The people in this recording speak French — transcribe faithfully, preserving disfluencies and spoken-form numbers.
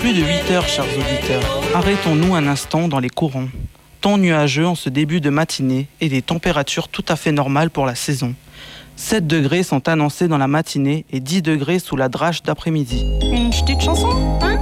plus de huit heures, chers auditeurs. Arrêtons-nous un instant dans les courants. Temps nuageux en ce début de matinée et des températures tout à fait normales pour la saison. sept degrés sont annoncés dans la matinée et dix degrés sous la drache d'après-midi. Une petite chanson, hein?